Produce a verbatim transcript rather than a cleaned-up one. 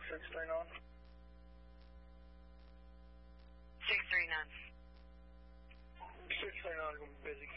six three nine. six three nine. six three nine is going to be busy.